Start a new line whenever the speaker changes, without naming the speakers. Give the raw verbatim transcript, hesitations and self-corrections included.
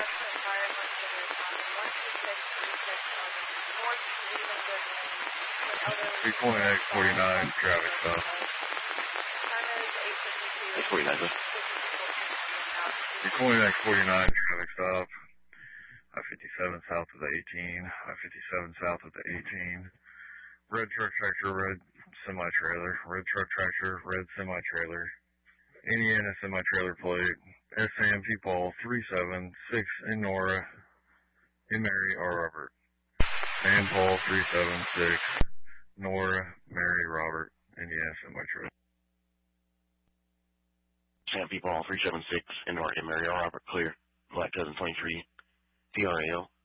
Recording X forty-nine, traffic stop.
X forty-nine, sir.
Recording X forty-nine, traffic stop. I fifty-seven south of the eighteen. I fifty-seven south of the eighteen. Red truck tractor, red semi-trailer. Red truck tractor, red semi-trailer. Indiana semi-trailer plate. S. Sam P. Paul three seven six in Nora. In Mary R. Robert. Sam Paul three seven six. Nora, Mary, Robert, Indiana semi-trailer.
Sam P. Paul three seven six in Nora, in Mary R. Robert, clear. Black Cousin twenty-three. T R A L.